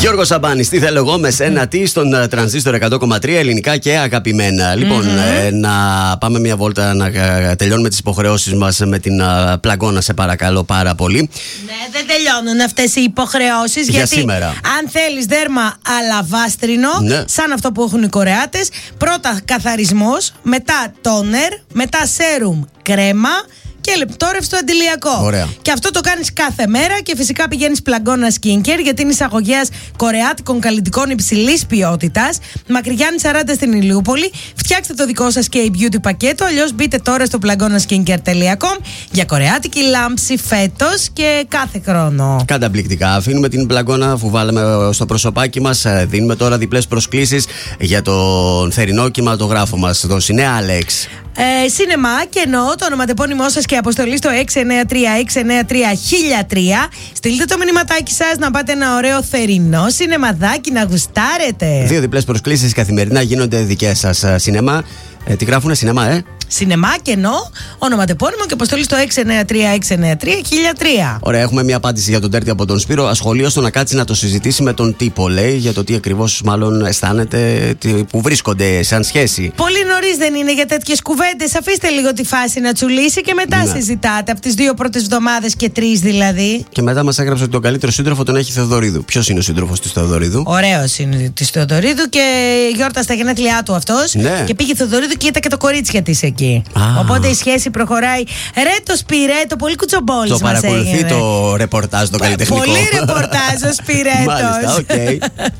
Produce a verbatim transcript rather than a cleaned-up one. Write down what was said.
Γιώργος Σαμπάνης, τι θέλω εγώ με σένα, τι στον Τρανζίστορ εκατό κόμμα τρία, ελληνικά και αγαπημένα. Mm-hmm. Λοιπόν, ε, να πάμε μια βόλτα να ε, τελειώνουμε τις υποχρεώσεις μας με την ε, πλαγκόνα, σε παρακαλώ πάρα πολύ. Ναι, δεν τελειώνουν αυτές οι υποχρεώσεις. Για γιατί σήμερα. αν θέλεις δέρμα αλαβάστρινο, ναι, σαν αυτό που έχουν οι Κορεάτες, πρώτα καθαρισμός, μετά τόνερ, μετά σέρουμ κρέμα και λεπτόρευση στο αντιλιακό. Ωραία. Και αυτό το κάνεις κάθε μέρα και φυσικά πηγαίνεις πλαγκόνα skincare γιατί είναι εισαγωγέας κορεάτικων καλλιτικών υψηλής ποιότητας. Μακριγιάννη σαράντα στην Ηλιούπολη. Φτιάξτε το δικό σας K-Beauty πακέτο. Αλλιώς μπείτε τώρα στο πλαγκόνα skincare τελεία com για κορεάτικη λάμψη φέτος και κάθε χρόνο. Καταπληκτικά. Αφήνουμε την πλαγκόνα αφού βάλαμε στο προσωπάκι μας. Δίνουμε τώρα διπλές προσκλήσεις για τον θερινό κινηματογράφο μας, τον Σινέα Άλεξ. Ε, σινεμά και εννοώ το ονοματεπώνυμό σας και αποστολή στο έξι εννιά τρία έξι εννιά τρία χίλια τρία. Στείλτε το μηνυματάκι σας να πάτε ένα ωραίο θερινό σινεμαδάκι να γουστάρετε. Δύο διπλές προσκλήσεις καθημερινά γίνονται δικές σας. Σινεμά. Ε, τι γράφουνε, σινεμά, ε? Σινεμά και εννοώ ονοματεπώνυμο και αποστολή στο έξι εννιά τρία έξι εννιά τρία χίλια τρία. Ωραία, έχουμε μια απάντηση για τον Τέρτη από τον Σπύρο. Ασχολείο στο να κάτσει να το συζητήσει με τον τύπο, λέει, για το τι ακριβώς μάλλον αισθάνεται, τι, που βρίσκονται σαν σχέση. Πολύ νωρίς δεν είναι για τέτοιες κουβέντες. Αφήστε λίγο τη φάση να τσουλήσει και μετά ναι, συζητάτε. Από τις δύο πρώτες εβδομάδες και τρεις δηλαδή. Και μετά μας έγραψε ότι τον καλύτερο σύντροφο τον έχει Θεοδωρίδου. Ποιος είναι ο σύντροφος της Θεοδωρίδου? Ωραίος είναι της Θεοδωρίδου και γιόρτασε τα γενέθλιά του αυτός. Ναι. Και πήγε Θεοδωρίδου και είδα και το κορίτσια της εκεί. Α. Οπότε η σχέση προχωράει. Ρε το Σπυρέτο, πολύ κουτσομπόλης μας έγινε. Το παρακολουθεί το ρεπορτάζ το καλλιτεχνικό. Πολύ ρεπορτάζ ο Σπυρέτος. Μάλιστα, οκ. Okay.